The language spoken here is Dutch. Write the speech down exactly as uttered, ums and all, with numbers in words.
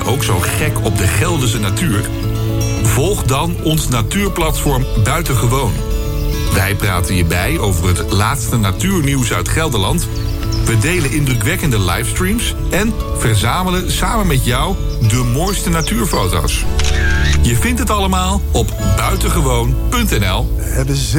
ook zo gek op de Gelderse natuur? Volg dan ons natuurplatform Buitengewoon. Wij praten je bij over het laatste natuurnieuws uit Gelderland. We delen indrukwekkende livestreams en verzamelen samen met jou de mooiste natuurfoto's. Je vindt het allemaal op buitengewoon punt n l.